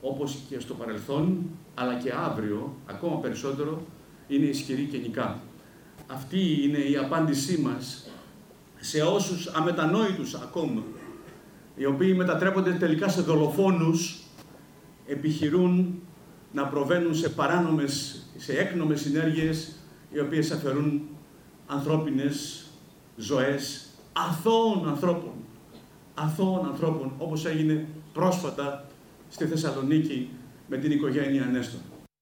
όπως και στο παρελθόν, αλλά και αύριο, ακόμα περισσότερο, είναι ισχυρή και νικά. Αυτή είναι η απάντησή μας σε όσους αμετανόητους ακόμα, οι οποίοι μετατρέπονται τελικά σε δολοφόνους, επιχειρούν να προβαίνουν σε έκνομες συνέργειες, οι οποίες αφαιρούν ανθρώπινες ζωές αθώων ανθρώπων, όπως έγινε πρόσφατα στη Θεσσαλονίκη με την οικογένεια Νέστορ.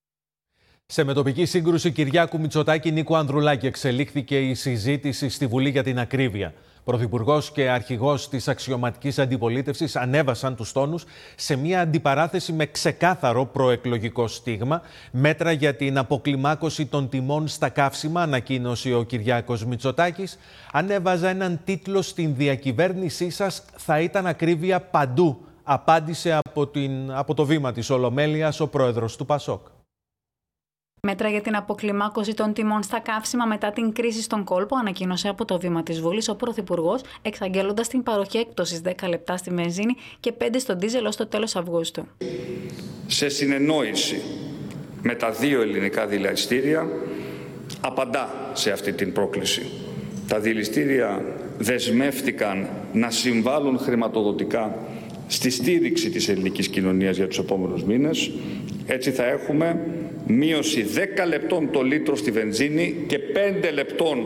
Σε μετοπική σύγκρουση Κυριάκου Μητσοτάκη-Νίκου Ανδρουλάκη εξελίχθηκε η συζήτηση στη Βουλή για την ακρίβεια. Πρωθυπουργός και αρχηγός της αξιωματικής αντιπολίτευσης ανέβασαν τους τόνους σε μια αντιπαράθεση με ξεκάθαρο προεκλογικό στίγμα. Μέτρα για την αποκλιμάκωση των τιμών στα καύσιμα, ανακοίνωσε ο Κυριάκος Μητσοτάκης. Ανέβαζα έναν τίτλο στην διακυβέρνησή σας, θα ήταν ακρίβεια παντού, απάντησε από το βήμα της Ολομέλειας ο πρόεδρος του ΠΑΣΟΚ. Μέτρα για την αποκλιμάκωση των τιμών στα καύσιμα μετά την κρίση στον κόλπο, ανακοίνωσε από το βήμα της Βουλής ο Πρωθυπουργός, εξαγγέλλοντας την παροχή έκπτωσης 10 λεπτά στη βενζίνη και 5 στο ντίζελ ως το τέλος Αυγούστου. Σε συνεννόηση με τα 2 ελληνικά δηληστήρια, απαντά σε αυτή την πρόκληση. Τα δηληστήρια δεσμεύτηκαν να συμβάλλουν χρηματοδοτικά στη στήριξη της ελληνικής κοινωνίας για τους επόμενους μήνες. Έτσι θα έχουμε μείωση 10 λεπτών το λίτρο στη βενζίνη και 5 λεπτών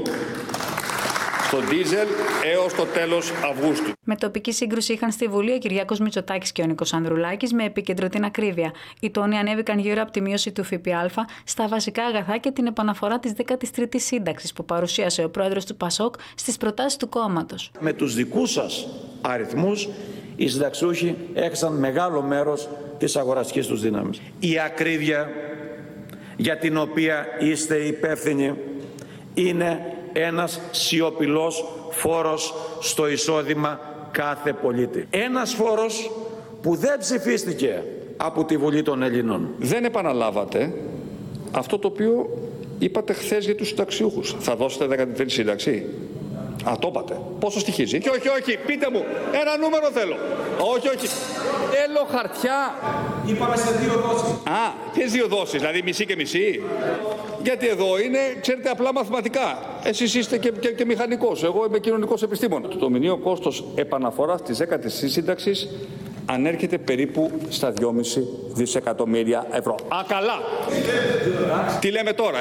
στο ντίζελ έως το τέλος Αυγούστου. Με τοπική σύγκρουση είχαν στη Βουλή ο Κυριάκος Μητσοτάκης και ο Νίκος Ανδρουλάκης με επίκεντρο την ακρίβεια. Οι τόνοι ανέβηκαν γύρω από τη μείωση του ΦΠΑ στα βασικά αγαθά και την επαναφορά της 13ης σύνταξης που παρουσίασε ο πρόεδρος του ΠΑΣΟΚ στις προτάσεις του κόμματος. Με τους δικούς σας αριθμούς, οι συνταξιούχοι έχασαν μεγάλο μέρος της αγοραστικής τους δύναμης. Η ακρίβεια για την οποία είστε υπεύθυνοι είναι ένας σιωπηλός φόρος στο εισόδημα κάθε πολίτη. Ένας φόρος που δεν ψηφίστηκε από τη Βουλή των Ελλήνων. Δεν επαναλάβατε αυτό το οποίο είπατε χθες για τους συνταξιούχους. Θα δώσετε 13η σύνταξη. Το είπατε. Πόσο στοιχίζει? Όχι, πείτε μου. Ένα νούμερο θέλω. Όχι. Θέλω χαρτιά. Είπαμε σε 2 δόσεις. Ποιες 2 δόσεις, δηλαδή μισή και μισή? Γιατί εδώ είναι, ξέρετε, απλά μαθηματικά. Εσείς είστε και μηχανικός. Εγώ είμαι κοινωνικός επιστήμονας. Το μηνιαίο κόστος επαναφοράς της 10ης σύνταξης ανέρχεται περίπου στα 2,5 δισεκατομμύρια ευρώ. Καλά. Τι λέμε τώρα,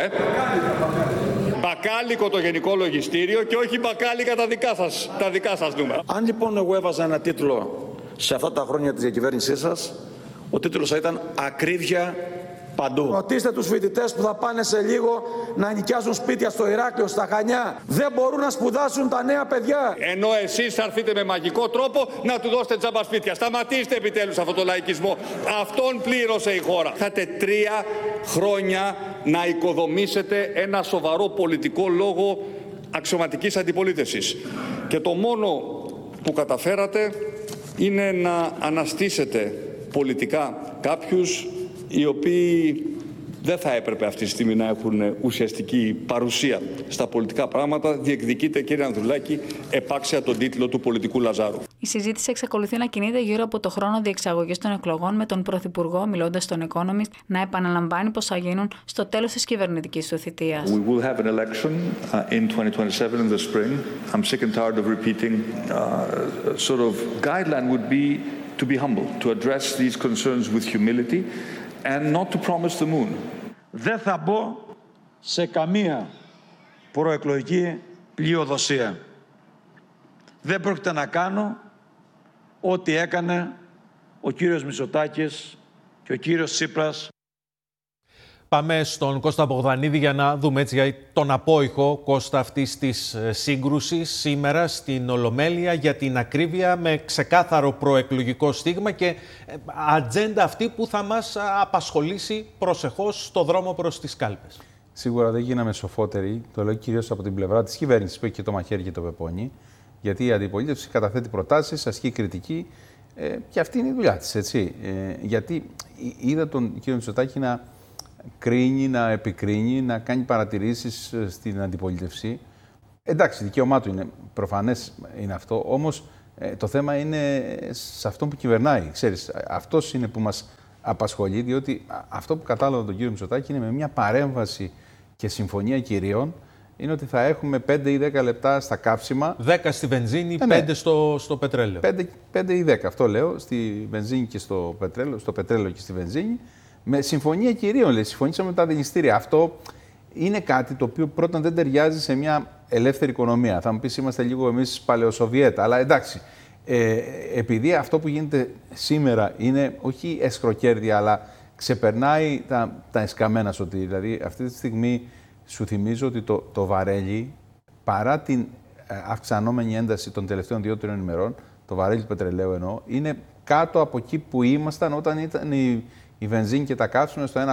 Μπακάλικο το Γενικό Λογιστήριο και όχι μπακάλικα τα δικά σας νούμερα. Αν λοιπόν εγώ έβαζα ένα τίτλο σε αυτά τα χρόνια της διακυβέρνησής σας, ο τίτλος θα ήταν «Ακρίβεια παντού». Ρωτήστε τους φοιτητές που θα πάνε σε λίγο να νοικιάζουν σπίτια στο Ηράκλειο, στα Χανιά. Δεν μπορούν να σπουδάσουν τα νέα παιδιά. Ενώ εσείς θα έρθετε με μαγικό τρόπο να του δώσετε τζάμπα σπίτια. Σταματήστε επιτέλους αυτό το λαϊκισμό. Αυτόν πλήρωσε η χώρα. Είχατε 3 χρόνια να οικοδομήσετε ένα σοβαρό πολιτικό λόγο αξιωματικής αντιπολίτευσης. Και το μόνο που καταφέρατε είναι να αναστήσετε πολιτικά κάποιους οι οποίοι δεν θα έπρεπε αυτή τη στιγμή να έχουν ουσιαστική παρουσία στα πολιτικά πράγματα. Διεκδικείτε, κύριε Ανδρουλάκη, επάξια τον τίτλο του πολιτικού Λαζάρου. Η συζήτηση εξακολουθεί να κινείται γύρω από το χρόνο διεξαγωγής των εκλογών, με τον Πρωθυπουργό, μιλώντας στον Economist, να επαναλαμβάνει πως θα γίνουν στο τέλος της κυβερνητικής του θητείας. We will have an election in 2027 in the spring. I'm sick and tired of repeating. Sort of guideline would be to be humble, to address these concerns with humility and not to promise the moon. Δεν θα μπω σε καμία προεκλογική πλειοδοσία. Δεν πρόκειται να κάνω ό,τι έκανε ο κύριος Μητσοτάκης και ο κύριος Τσίπρας. Πάμε στον Κώστα Μπογδανίδη για να δούμε έτσι τον απόϊχο, Κώστα, αυτής της σύγκρουσης σήμερα στην Ολομέλεια για την ακρίβεια, με ξεκάθαρο προεκλογικό στίγμα και ατζέντα αυτή που θα μας απασχολήσει προσεχώς στο δρόμο προς τις κάλπες. Σίγουρα δεν γίναμε σοφότεροι, το λέω κυρίως από την πλευρά της κυβέρνησης που έχει και το μαχαίρι και το πεπόνι, γιατί η αντιπολίτευση καταθέτει προτάσεις, ασκεί κριτική και αυτή είναι η δουλειά της, έτσι. Γιατί είδα τον κύριο Μητσοτάκη να κρίνει, να επικρίνει, να κάνει παρατηρήσεις στην αντιπολίτευση. Εντάξει, δικαίωμά του είναι, προφανές είναι αυτό, όμως το θέμα είναι σε αυτόν που κυβερνάει. Ξέρεις, αυτός είναι που μας απασχολεί, διότι αυτό που κατάλαβα τον κύριο Μητσοτάκη είναι με μια παρέμβαση και συμφωνία κυρίων, είναι ότι θα έχουμε 5 ή 10 λεπτά στα καύσιμα. 10 στη βενζίνη, 5 στο πετρέλαιο. 5 ή 10, αυτό λέω, στη βενζίνη και στο πετρέλαιο και στη βενζίνη. Με συμφωνία κυρίων, λέει, συμφωνήσαμε με τα δηληστήρια. Αυτό είναι κάτι το οποίο πρώτον δεν ταιριάζει σε μια ελεύθερη οικονομία. Θα μου πεις, είμαστε λίγο εμείς παλαιοσοβιέτα, αλλά εντάξει. Επειδή αυτό που γίνεται σήμερα είναι όχι εσχροκέρδια, αλλά ξεπερνάει τα εσκαμμένα σωτήρια. Δηλαδή, αυτή τη στιγμή σου θυμίζω ότι το βαρέλι, παρά την αυξανόμενη ένταση των τελευταίων 2-3 ημερών, το βαρέλι του πετρελαίου εννοώ, είναι κάτω από εκεί που ήμασταν όταν ήταν η βενζίνη και τα καύσιμα στο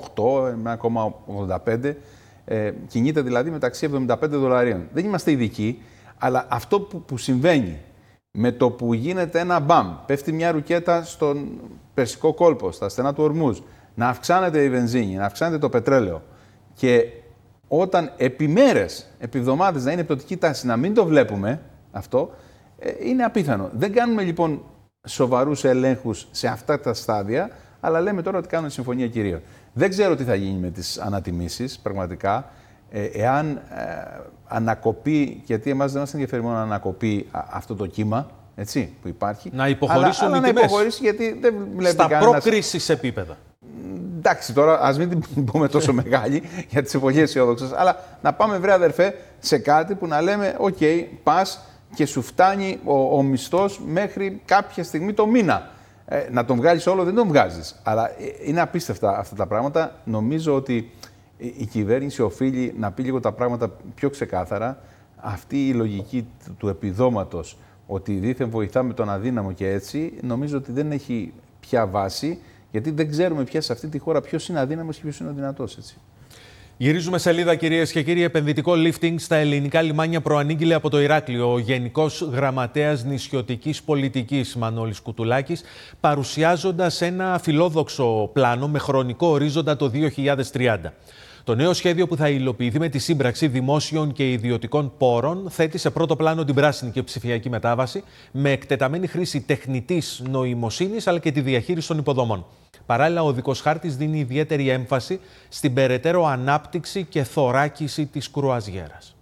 1,8, 1,85. Κινείται δηλαδή μεταξύ $75. Δεν είμαστε ειδικοί, αλλά αυτό που συμβαίνει με το που γίνεται ένα μπαμ, πέφτει μια ρουκέτα στον Περσικό κόλπο, στα στενά του Ορμούζ, να αυξάνεται η βενζίνη, να αυξάνεται το πετρέλαιο και όταν επί μέρες, επί εβδομάδες να είναι πτωτική τάση, να μην το βλέπουμε αυτό, είναι απίθανο. Δεν κάνουμε λοιπόν σοβαρούς ελέγχους σε αυτά τα στάδια, αλλά λέμε τώρα ότι κάνουμε συμφωνία κυρίων. Δεν ξέρω τι θα γίνει με τις ανατιμήσεις, πραγματικά. Εάν ανακοπεί, γιατί εμάς δεν μας ενδιαφέρει μόνο να ανακοπεί αυτό το κύμα, έτσι, που υπάρχει. Να υποχωρήσουν οι τιμές. Να υποχωρήσει, γιατί δεν βλέπει στα κανένας... προκρίσεις επίπεδα. Εντάξει, τώρα ας μην την πούμε τόσο μεγάλη για τις εποχές αισιόδοξες, αλλά να πάμε, βρε αδερφέ, σε κάτι που να λέμε, οκ, πας και σου φτάνει ο μισθός μέχρι κάποια στιγμή το μήνα. Να τον βγάλεις όλο δεν τον βγάζεις. Αλλά είναι απίστευτα αυτά τα πράγματα. Νομίζω ότι η κυβέρνηση οφείλει να πει λίγο τα πράγματα πιο ξεκάθαρα. Αυτή η λογική του επιδόματος, ότι δήθεν βοηθάμε τον αδύναμο και έτσι, νομίζω ότι δεν έχει πια βάση, γιατί δεν ξέρουμε πια σε αυτή τη χώρα ποιος είναι αδύναμος και ποιος είναι ο δυνατός, έτσι. Γυρίζουμε σελίδα, κυρίες και κύριοι. Επενδυτικό lifting στα ελληνικά λιμάνια προανήγγειλε από το Ηράκλειο ο Γενικός Γραμματέας Νησιωτικής Πολιτικής Μανώλης Κουτουλάκης, παρουσιάζοντας ένα φιλόδοξο πλάνο με χρονικό ορίζοντα το 2030. Το νέο σχέδιο, που θα υλοποιηθεί με τη σύμπραξη δημόσιων και ιδιωτικών πόρων, θέτει σε πρώτο πλάνο την πράσινη και ψηφιακή μετάβαση, με εκτεταμένη χρήση τεχνητής νοημοσύνης αλλά και τη διαχείριση των υποδομών. Παράλληλα, ο οδικός χάρτης δίνει ιδιαίτερη έμφαση στην περαιτέρω ανάπτυξη και θωράκιση της κρουαζιέρας.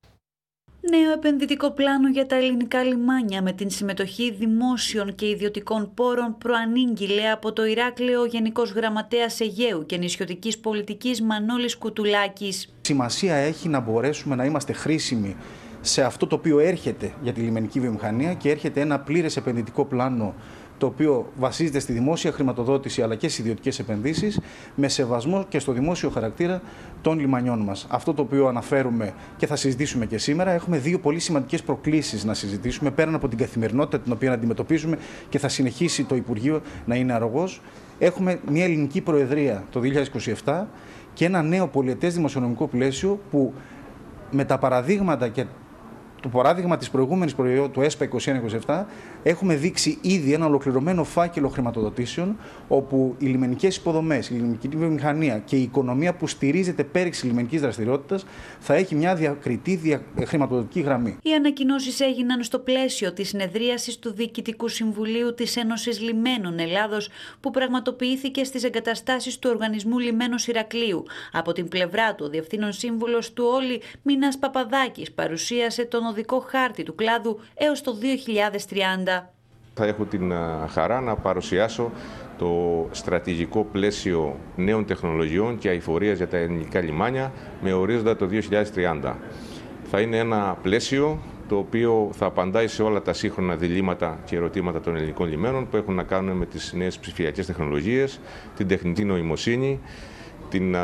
Νέο επενδυτικό πλάνο για τα ελληνικά λιμάνια με την συμμετοχή δημόσιων και ιδιωτικών πόρων προανήγγειλε από το Ηράκλειο ο Γενικός Γραμματέας Αιγαίου και Νησιωτικής Πολιτικής Μανώλης Κουτουλάκης. Σημασία έχει να μπορέσουμε να είμαστε χρήσιμοι σε αυτό το οποίο έρχεται για τη λιμενική βιομηχανία και έρχεται ένα πλήρες επενδυτικό πλάνο το οποίο βασίζεται στη δημόσια χρηματοδότηση αλλά και στις ιδιωτικές επενδύσεις, με σεβασμό και στο δημόσιο χαρακτήρα των λιμανιών μας. Αυτό το οποίο αναφέρουμε και θα συζητήσουμε και σήμερα, έχουμε δύο πολύ σημαντικές προκλήσεις να συζητήσουμε, πέραν από την καθημερινότητα την οποία αντιμετωπίζουμε και θα συνεχίσει το Υπουργείο να είναι αρρωγός. Έχουμε μια ελληνική προεδρία το 2027 και ένα νέο πολυετές δημοσιονομικό πλαίσιο που με τα παραδείγματα και το παράδειγμα της προηγούμενης προεδρίας του ΕΣΠΑ 21-27 έχουμε δείξει ήδη ένα ολοκληρωμένο φάκελο χρηματοδοτήσεων, όπου οι λιμενικές υποδομές, η λιμενική βιομηχανία και η οικονομία που στηρίζεται πέριξη λιμενικής δραστηριότητας θα έχει μια διακριτή χρηματοδοτική γραμμή. Οι ανακοινώσεις έγιναν στο πλαίσιο της συνεδρίασης του Διοικητικού Συμβουλίου της Ένωσης Λιμένων Ελλάδος, που πραγματοποιήθηκε στις εγκαταστάσεις του Οργανισμού Λιμένος Ηρακλείου. Από την πλευρά του, ο Διευθύνων Σύμβουλος του Όλη, Μίνας Παπαδάκης, παρουσίασε τον οδικό χάρτη του κλάδου έως το 2030. Θα έχω την χαρά να παρουσιάσω το στρατηγικό πλαίσιο νέων τεχνολογιών και αειφορίας για τα ελληνικά λιμάνια με ορίζοντα το 2030. Θα είναι ένα πλαίσιο το οποίο θα απαντάει σε όλα τα σύγχρονα διλήμματα και ερωτήματα των ελληνικών λιμένων που έχουν να κάνουν με τις νέες ψηφιακές τεχνολογίες, την τεχνητή νοημοσύνη, την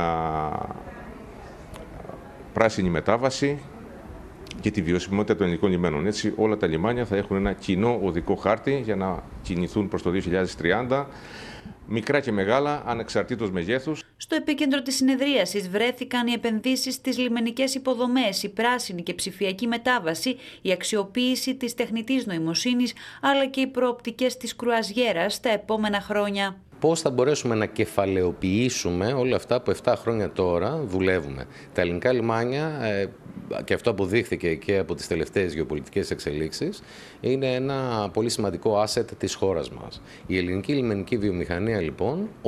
πράσινη μετάβαση και τη βιωσιμότητα των ελληνικών λιμένων. Έτσι, όλα τα λιμάνια θα έχουν ένα κοινό οδικό χάρτη για να κινηθούν προς το 2030, μικρά και μεγάλα, ανεξαρτήτως μεγέθους. Στο επίκεντρο της συνεδρίασης βρέθηκαν οι επενδύσεις στις λιμενικές υποδομές, η πράσινη και ψηφιακή μετάβαση, η αξιοποίηση της τεχνητής νοημοσύνης, αλλά και οι προοπτικές της κρουαζιέρας τα επόμενα χρόνια. Πώς θα μπορέσουμε να κεφαλαιοποιήσουμε όλα αυτά που 7 χρόνια τώρα δουλεύουμε. Τα ελληνικά λιμάνια, και αυτό αποδείχθηκε και από τις τελευταίες γεωπολιτικές εξελίξεις, είναι ένα πολύ σημαντικό asset της χώρας μας. Η ελληνική λιμενική βιομηχανία, λοιπόν,